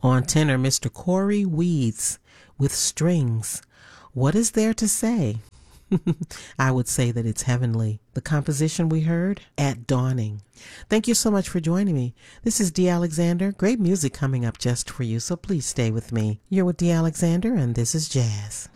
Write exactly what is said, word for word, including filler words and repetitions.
On tenor, Mister Corey Weeds with strings. What is there to say? I would say that it's heavenly. The composition we heard, At Dawning. Thank you so much for joining me. This is Dee Alexander. Great music coming up just for you, so please stay with me. You're with Dee Alexander, and this is Jazz.